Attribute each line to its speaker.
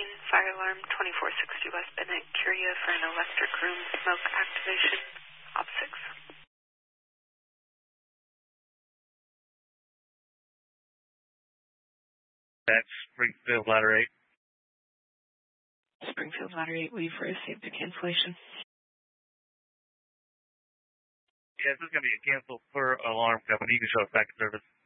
Speaker 1: fire alarm 2460 West Bennett, Curia for an electric room smoke activation. Op 6.
Speaker 2: That's Springfield Ladder 8.
Speaker 1: Springfield Ladder 8, we've received a cancellation.
Speaker 2: Yeah, this is going to be a cancel per alarm company. You can show us back in service.